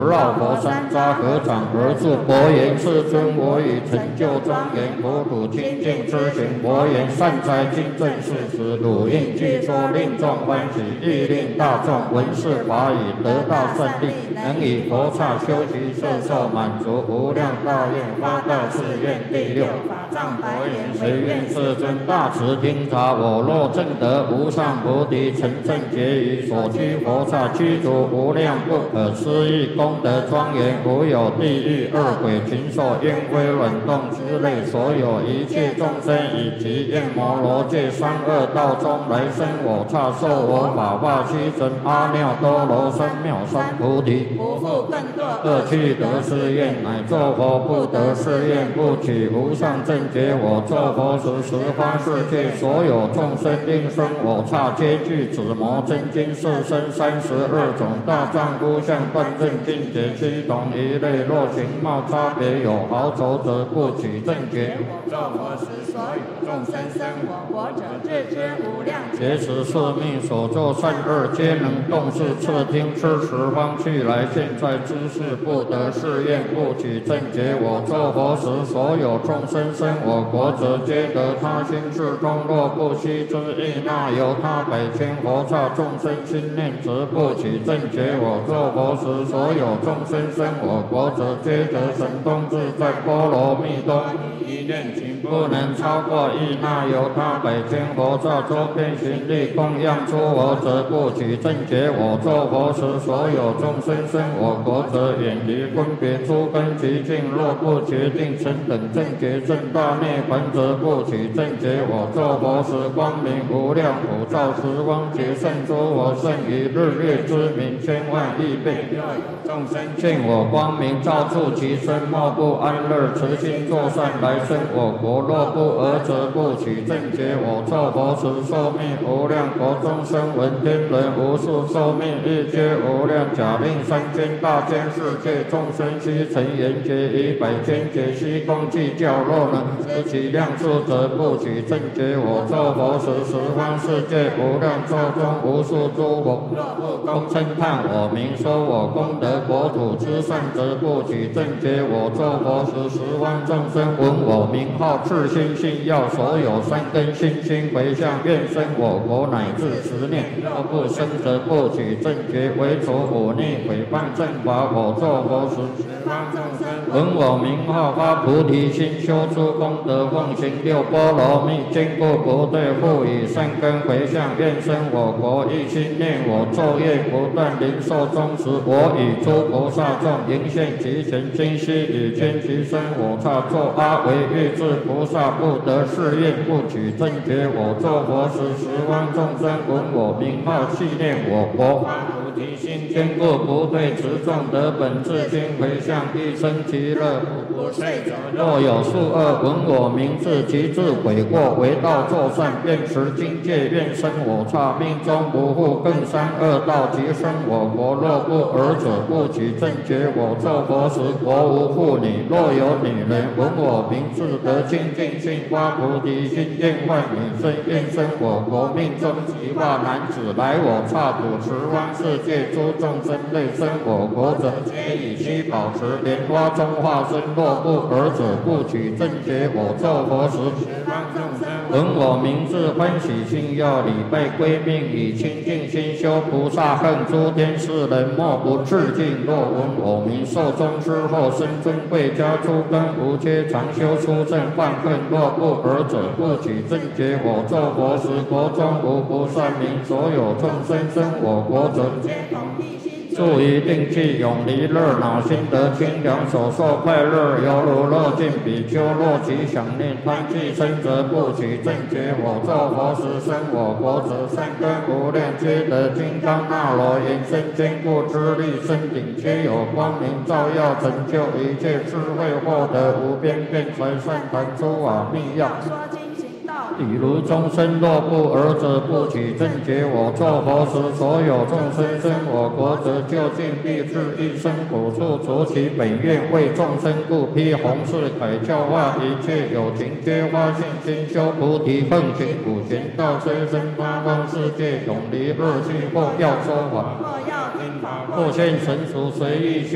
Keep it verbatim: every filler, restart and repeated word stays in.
绕佛山楂合掌而住，佛言：世尊，我已成就庄严国土清净之行。佛言：善哉，今正是时，汝应具说，令众欢喜，亦令大众闻是法已，得大胜利，能以佛刹修习摄受满足无量大愿，发大誓愿。第六法藏佛言：谁愿世尊大慈听察？我若证得无上菩提，成正觉于所居佛刹，具足无量不可思议功德庄严，无有地狱、恶鬼、禽兽、烟灰、卵动之类，所有一切众生以及焰摩罗界三恶道中来生我刹，受我法化七神阿耨多罗三藐三菩提，不复更堕恶趣得是愿，乃作佛不得是愿，不取无上正觉。我作佛时，十方世界所有众生应生我刹，皆具紫摩真经四身三十二种大丈夫相断正境界七同一类，若形貌差别有毫肘者，不取正觉。我作佛时，所有众生生我国者，自知无量劫时宿命所作善恶，皆能动视侧听吃十方去来，现在知识不得是愿，不取正觉。我作佛时，所有众生生我国者，皆得他心至中，若不悉之意，那由他百千佛刹众生心念，则不取正觉。我作佛时，所有众生生我国者，皆得神通自在波罗蜜多一念情，不能超过意，那由他百千佛刹周遍行力供养诸佛者，不取正觉。我作佛时，所有众生生我国者，远离分别诸根极境，若不决定成等正觉正大涅槃者，不取正觉。我作佛时，光明无量，普照十方劫，胜诸佛，胜于日月之明千万亿倍。若有众生见我光明，照触其身，莫不安乐，慈心作善，来生我国。若不尔者，不取正觉。我作佛时，寿命无量，国中生闻天人无数，寿命亦皆无量。假令三千大千世界众生，悉成缘觉，以百千劫悉共计较，若能知其量数者，不取正觉。我作佛时，十方世界无量寿中无数诸佛，若不共称叹我名，说我功德国土之善者，不取正觉。我作佛时，十方众生闻我名号，至心信要，所有三根心心回向，愿生我国乃至十念。若不生则不取正觉，为除忤逆毁谤正法。我作佛时，十方众生闻我名号，发菩提心，修诸功德，奉行六波罗蜜，坚固不退，复以善根回向，愿生我国。一心念我，昼夜不断，临寿终时，我与诸菩萨众迎现其前，今悉以天其身我刹，作阿惟越致菩萨，不得是愿，不取正觉。我作佛时，十方众生闻我名号，系念我国，发菩提心，坚固不退，持众得本自心回向，一生其乐，不不遂者。若有数恶闻我名字，其自悔过，为道作善，愿持境界，愿生我刹，命中不复更三恶道，即生我国。若不尔者，不取正觉。我作佛时，国无妇女，若有女人闻我名字，得清净心，发菩提心，愿换女身，愿生我国。命中即化男子，来我刹土，十方世界诸众生类生我国者，皆以须保持莲花中化身。若不尔者，不取正觉。我作佛时，十方众生闻我名字，欢喜心要，礼拜归命，以清净心修菩萨恨，诸天世人莫不致敬。若闻我名，寿终之后，生尊贵家，诸根无缺，常修出正犯恨。若不尔者，不取正觉。我作佛时，国中无不善名，所有众生生我国者，皆同一心，住于定趣，永离热恼，心得清凉，所受快乐，犹如乐尽比丘。若其想念贪气生者，不取正觉。我作佛时，生我国者，善根无量，皆得金刚那罗延伸坚固之力，身顶皆有光明照耀，成就一切智慧，获得无边辩才善谈诸法密要。比如众生若不尔者，不取正觉。我作佛时，所有众生生我国者，究竟必至一生苦处，除其本愿，为众生故，披弘誓铠，教化一切有情，皆发信心，修菩提，奉行普贤道，虽生八方世界，永离恶趣，或要说法，或现成熟，随意修。